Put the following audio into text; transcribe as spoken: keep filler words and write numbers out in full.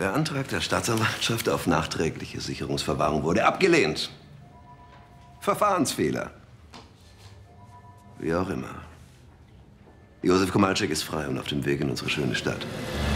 Der Antrag der Staatsanwaltschaft auf nachträgliche Sicherungsverwahrung wurde abgelehnt. Verfahrensfehler. Wie auch immer. Josef Kowalczyk ist frei und auf dem Weg in unsere schöne Stadt.